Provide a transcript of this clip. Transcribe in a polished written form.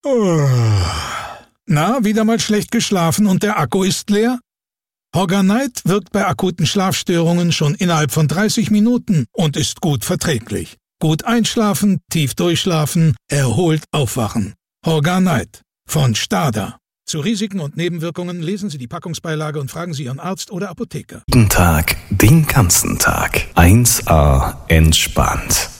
Na, wieder mal schlecht geschlafen und der Akku ist leer? Horganite wirkt bei akuten Schlafstörungen schon innerhalb von 30 Minuten und ist gut verträglich. Gut einschlafen, tief durchschlafen, erholt aufwachen. Horganite von Stada. Zu Risiken und Nebenwirkungen lesen Sie die Packungsbeilage und fragen Sie Ihren Arzt oder Apotheker. Jeden Tag, den ganzen Tag. 1A entspannt.